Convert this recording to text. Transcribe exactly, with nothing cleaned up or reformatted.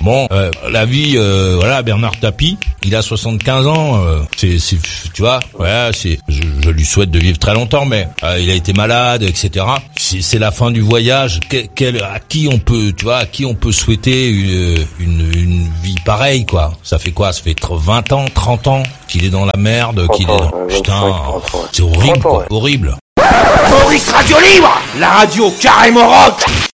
Bon, euh, la vie, euh, voilà, Bernard Tapie, il a soixante-quinze ans. Euh, c'est, c'est, tu vois, voilà, c'est. Je, je lui souhaite de vivre très longtemps, mais euh, il a été malade, et cetera. C'est, c'est la fin du voyage. Quel, quel, à qui on peut, tu vois, à qui on peut souhaiter une, une, une vie pareille, quoi. Ça fait quoi? Ça fait vingt ans, trente ans qu'il est dans la merde, qu'il est dans... Putain, c'est horrible, quoi, horrible. Maurice Radio Libre, la radio carrément rock.